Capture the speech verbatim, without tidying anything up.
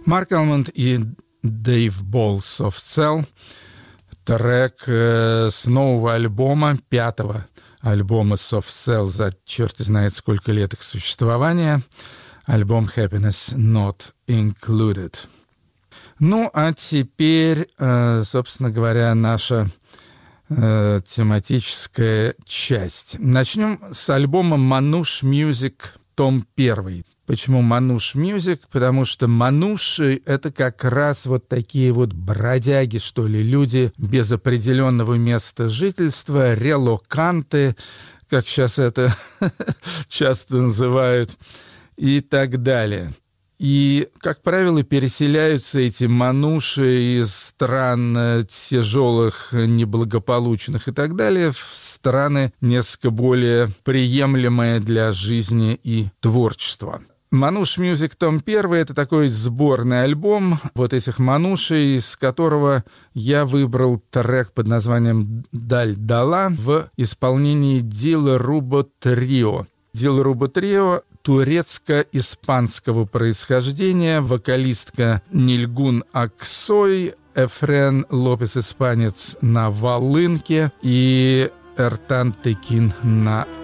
Марк Алмонд и Дэйв Болл «Soft Cell». Трек э, с нового альбома, пятого альбома Soft Cell за черт знает сколько лет их существования. Альбом Happiness Not Included. Ну, а теперь, э, собственно говоря, наша э, тематическая часть. Начнем с альбома Manouche Music, том первый. Почему Manouche Music? Потому что мануши — это как раз вот такие вот бродяги, что ли, люди без определенного места жительства, релоканты, как сейчас это часто называют, и так далее. И, как правило, переселяются эти мануши из стран тяжелых, неблагополучных и так далее в страны несколько более приемлемые для жизни и творчества. Manouche Music том первый — это такой сборный альбом вот этих манушей, из которого я выбрал трек под названием «Даль Дала» в исполнении Дилруба Трио. Дилруба Трио турецко-испанского происхождения, вокалистка Нильгун Аксой, Эфрен Лопес испанец на волынке и Эртан Текин на